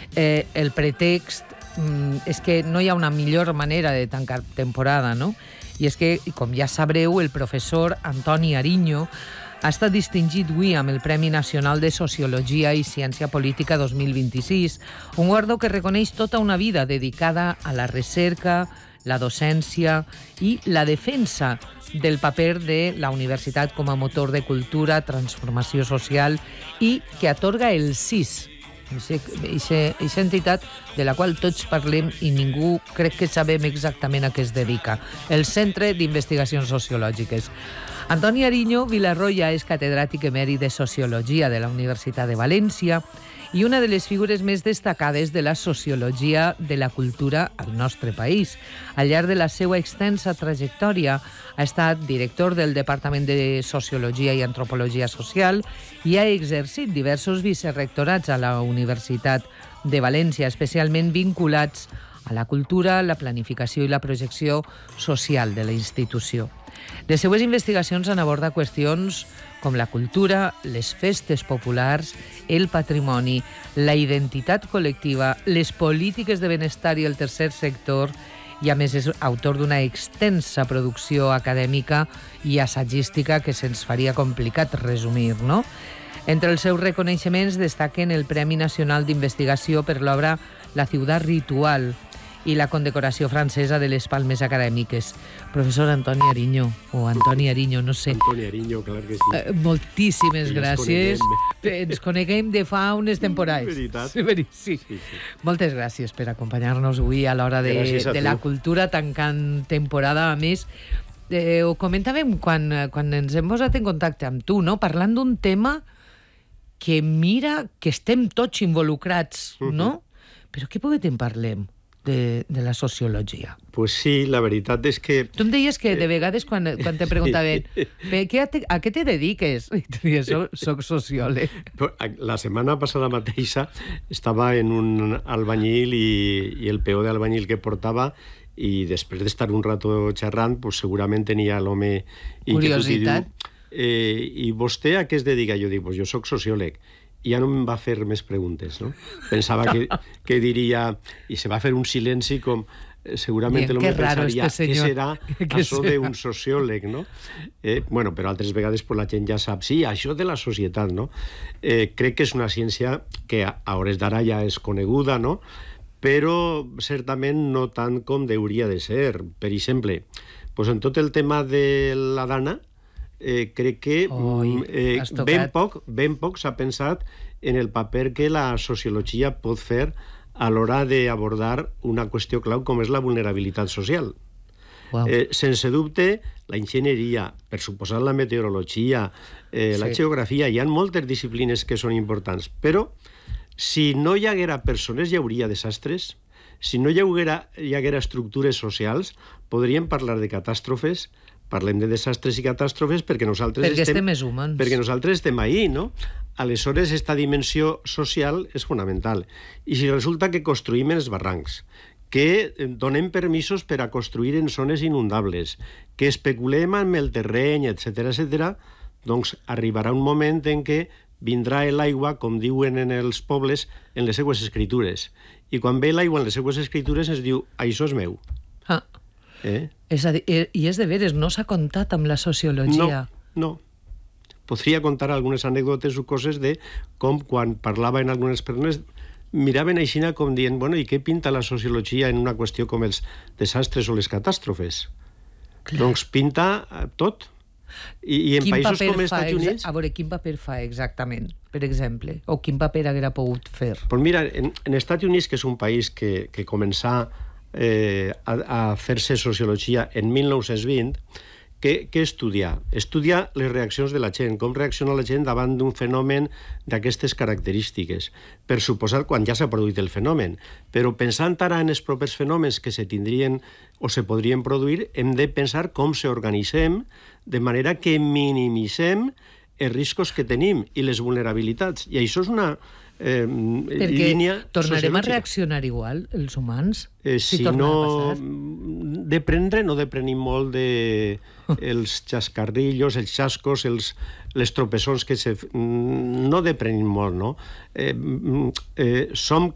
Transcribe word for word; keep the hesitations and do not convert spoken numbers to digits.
Eh, el pretext mm, és que no hi ha una millor manera de tancar temporada, no? I és que, com ja sabreu, el professor Antoni Ariño ha estat distingit avui amb el Premi Nacional de Sociologia i Ciència Política dos mil vint-i-sis, un guardó que reconeix tota una vida dedicada a la recerca, la docència i la defensa del paper de la universitat com a motor de cultura, transformació social i que atorga el C I S, aquesta entitat de la qual tots parlem i ningú crec que sabem exactament a què es dedica, el Centre d'Investigacions Sociològiques. Antoni Ariño Vilarroya és catedràtic emèrit de Sociologia de la Universitat de València i una de les figures més destacades de la sociologia de la cultura al nostre país. Al llarg de la seva extensa trajectòria ha estat director del Departament de Sociologia i Antropologia Social i ha exercit diversos vicerrectorats a la Universitat de València, especialment vinculats a la cultura, la planificació i la projecció social de la institució. Les seues investigacions han abordat qüestions com la cultura, les festes populars, el patrimoni, la identitat col·lectiva, les polítiques de benestar i el tercer sector, i a més és autor d'una extensa producció acadèmica i assagística que se'ns faria complicat resumir, no? Entre els seus reconeixements destaquen el Premi Nacional d'Investigació per l'obra La ciutat ritual i la condecoració francesa de les Palmes Acadèmiques. Professor Antoni Ariño, o Antoni Ariño, no sé. Antoni Ariño, clar que sí. Eh, moltíssimes I gràcies. Ens coneguem. Ens coneguem de fa unes temporades. Veritat. Sí. Sí, sí. Moltes gràcies per acompanyar-nos avui a l'hora de, de la cultura tancant temporada. A més, eh, ho comentàvem quan, quan ens hem posat en contacte amb tu, no? Parlant d'un tema que mira que estem tots involucrats, no? Uh-huh. Però què poder en parlem? De, de la sociologia. Pues sí, la veritat és que... Tu em deies que de vegades quan, quan te preguntaven sí. a, te, a què te dediques? I tu dius, soc, soc sociòleg. La setmana passada mateixa estava en un albañil i, i el peó d'albañil que portava i després d'estar un rato xerrant, pues segurament tenia l'home... Curiositat. I, eh, I vostè a què es dedica? Jo dic, pues jo soc sociòleg. I ja no em va fer més preguntes, no? Pensava que, que diria... I se va fer un silenci com... Segurament l'home pensaria este què serà això d'un sociòleg, no? Eh, bueno, però altres vegades pues, la gent ja sap, sí, això de la societat, no? Eh, crec que és una ciència que a hores d'ara ja és coneguda, no? Però certament no tant com hauria de ser. Per exemple, pues, en tot el tema de la dana, Eh, crec que Oi, eh, ben poc, ben poc s'ha pensat en el paper que la sociologia pot fer a l'hora d'abordar una qüestió clau com és la vulnerabilitat social. Wow. Eh, sense dubte, la enginyeria, per suposar la meteorologia, eh, sí. la geografia, hi ha moltes disciplines que són importants, però si no hi haguera persones hi hauria desastres, si no hi haguera, hi haguera estructures socials, podríem parlar de catàstrofes. Parlem de desastres i catàstrofes perquè nosaltres perquè estem... estem més humans. Perquè nosaltres estem ahí, no? Aleshores, esta dimensió social és fonamental. I si resulta que construïm en els barrancs, que donem permisos per a construir en zones inundables, que especulem amb el terreny, etcètera, etcètera, doncs arribarà un moment en què vindrà l'aigua, com diuen en els pobles, en les seues escritures. I quan ve l'aigua en les seues escritures es diu, això és meu. Ah. Eh? És a dir, i és de veres, no s'ha contat amb la sociologia. No, no. Podria contar algunes anècdotes o coses de com quan parlava en algunes persones miraven aixina com dient, bueno, i què pinta la sociologia en una qüestió com els desastres o les catàstrofes? Clar. Doncs pinta tot. I, i en quin països com els Estats Units... A veure, quin paper fa exactament, per exemple? O quin paper haguera pogut fer? Pues mira, en, en Estats Units, que és un país que, que començà Eh, a, a fer-se sociologia en mil nou-cents vint, què, què estudiar? Estudiar les reaccions de la gent, com reacciona la gent davant d'un fenomen d'aquestes característiques, per suposar quan ja s'ha produït el fenomen. Però pensant ara en els propers fenòmens que se tindrien o se podrien produir, hem de pensar com s'organitzem de manera que minimitzem els riscos que tenim i les vulnerabilitats. I això és una eh, línia sociològica. Perquè tornarem a reaccionar igual, els humans, eh, si, si torna no, a passar? Deprendre, no deprenim molt de els xascarrillos, els xascos, els, les tropessons que se... No deprenim molt, no? Eh, eh, som